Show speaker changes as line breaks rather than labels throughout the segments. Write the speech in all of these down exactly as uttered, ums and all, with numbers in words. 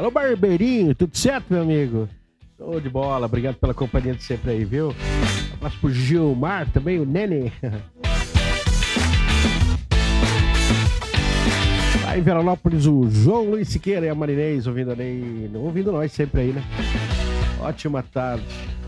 Alô, Barbeirinho, tudo certo, meu amigo? Show de bola, obrigado pela companhia de sempre aí, viu? Um abraço pro Gilmar também, o Nene. Aí em Veranópolis, o João Luiz Siqueira e a Marinês ouvindo, aí, ouvindo nós sempre aí, né? Ótima tarde.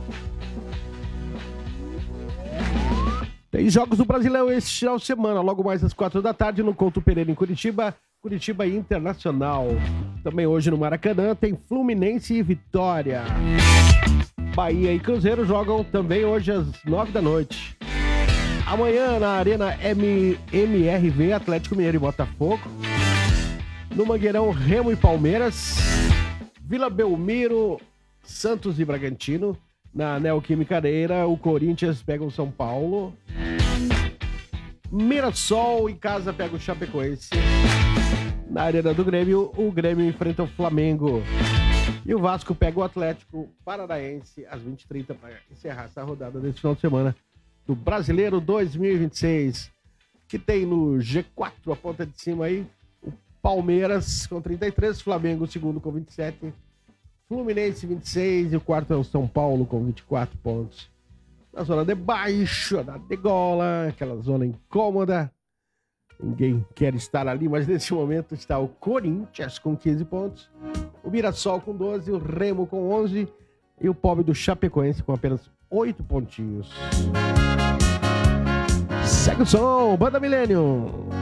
Tem jogos do Brasileirão esse final de semana, logo mais às quatro da tarde no Couto Pereira em Curitiba, Curitiba Internacional. Também hoje no Maracanã tem Fluminense e Vitória. Bahia e Cruzeiro jogam também hoje às nove da noite. Amanhã na Arena M R V, Atlético Mineiro e Botafogo. No Mangueirão, Remo e Palmeiras. Vila Belmiro, Santos e Bragantino. Na Neoquímica Areia, o Corinthians pega o São Paulo. Mirassol em casa pega o Chapecoense. Na Arena do Grêmio, o Grêmio enfrenta o Flamengo. E o Vasco pega o Atlético Paranaense às vinte e trinta para encerrar essa rodada desse final de semana do Brasileiro dois mil e vinte e seis. Que tem no G quatro, a ponta de cima aí, o Palmeiras com trinta e três, Flamengo segundo com vinte e sete, Fluminense vinte e seis e o quarto é o São Paulo com vinte e quatro pontos. Na zona de baixo, na degola, aquela zona incômoda. Ninguém quer estar ali, mas nesse momento está o Corinthians com quinze pontos, o Mirassol com doze, o Remo com onze e o pobre do Chapecoense com apenas oito pontinhos. Segue o som, Banda Millennium.